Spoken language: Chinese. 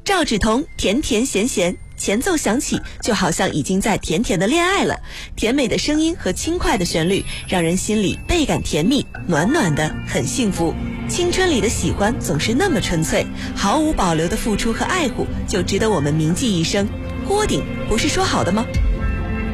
赵芷彤甜甜咸咸，前奏响起就好像已经在甜甜的恋爱了，甜美的声音和轻快的旋律让人心里倍感甜蜜，暖暖的，很幸福。青春里的喜欢总是那么纯粹，毫无保留的付出和爱护就值得我们铭记一生。郭顶不是说好的吗？